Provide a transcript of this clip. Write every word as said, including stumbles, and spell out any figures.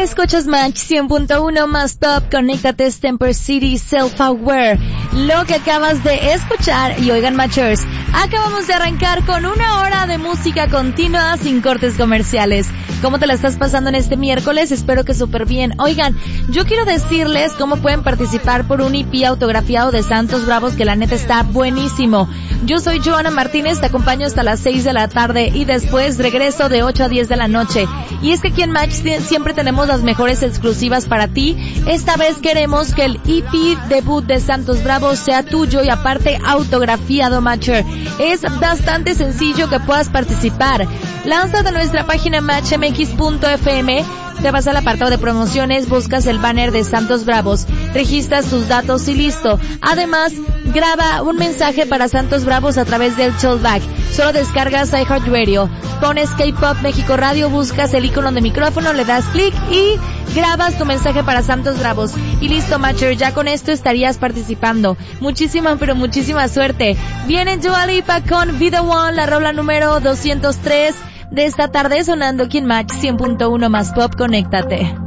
Escuchas Match cien punto uno más Pop, conéctate, Stamper City, Self-Aware. Lo que acabas de escuchar, y oigan Matchers, acabamos de arrancar con una hora de música continua sin cortes comerciales. ¿Cómo te la estás pasando en este miércoles? Espero que súper bien. Oigan, yo quiero decirles cómo pueden participar por un E P autografiado de Santos Bravos, que la neta está buenísimo. Yo soy Joana Martínez, te acompaño hasta las seis de la tarde y después regreso de ocho a diez de la noche. Y es que aquí en Match siempre tenemos las mejores exclusivas para ti. Esta vez queremos que el E P debut de Santos Bravos sea tuyo y aparte autografiado, Matcher. Es bastante sencillo que puedas participar. Lánzate a nuestra página match m x punto f m, te vas al apartado de promociones, buscas el banner de Santos Bravos, registras tus datos y listo. Además, graba un mensaje para Santos Bravos a través del Talkback. Solo descargas iHeartRadio, pones K-Pop México Radio, buscas el icono de micrófono, le das clic y grabas tu mensaje para Santos Bravos. Y listo, Matcher, ya con esto estarías participando. Muchísima, pero muchísima suerte. Viene Dua Lipa con Be The One, la rola número doscientos tres de esta tarde, sonando aquí en Match cien punto uno más Pop. Conéctate.